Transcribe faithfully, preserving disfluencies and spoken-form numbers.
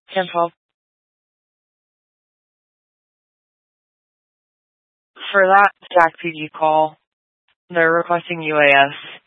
ten twelve. For that S A C P G call, they're requesting U A S.